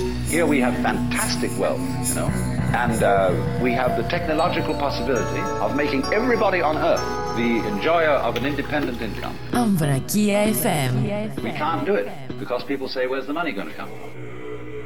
Here we have fantastic wealth, and we have the technological possibility of making everybody on earth the enjoyer of an independent income. Ambrakia FM. We can't do it because people say, where's the money going to come from?